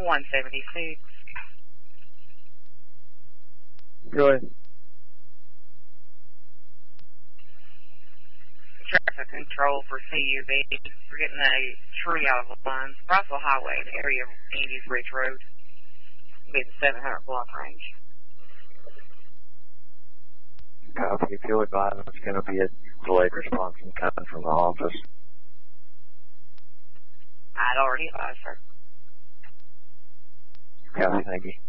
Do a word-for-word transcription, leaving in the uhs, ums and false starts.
one seventy-six. Go ahead. Traffic control for C U V. We're getting a tree out of the line. Rossville Highway, the area of Andy's Ridge Road. It'll be the seven hundred block range. Copy. If you'll advise, it's going to be a delayed response and coming from the office. I'd already advised her. Copy. Thank you.